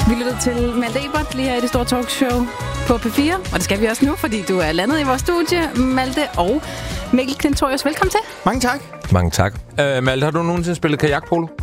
Vi lytter til Malte Ebert lige her i det store talkshow på P4. Og det skal vi også nu, fordi du er landet i vores studie. Malte og Mikkel Klintorius, velkommen til. Mange tak. Mange tak. Malte, har du nogensinde spillet kajakpolo?